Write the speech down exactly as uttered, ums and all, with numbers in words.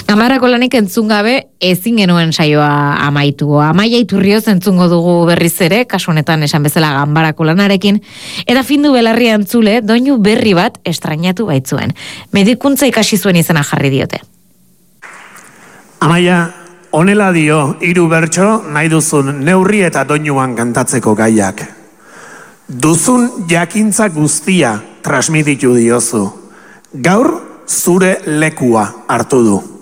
Amarako lanik entzun gabe ezin genuen saioa amaitu. Amaia Iturrioz entzungo dugu berriz ere, kasu honetan esan bezala Ganbarako lanarekin, eta findu belarria entzule doinu berri bat estrainatu baitzuen. Medikuntza ikasi zuen izena jarri diote. Amaia, honela dio, hiru bertso nahi duzun neurri eta doinuan kantatzeko gaiak. Duzun jakintza guztia transmititu diozu. Gaur zure lekua hartu du.